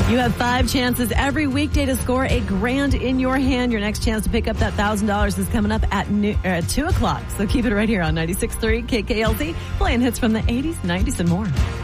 You have 5 chances every weekday to score $1,000 in your hand. Your next chance to pick up that $1,000 is coming up at 2 o'clock. So keep it right here on 96.3 KKLZ, playing hits from the 80s, 90s, and more.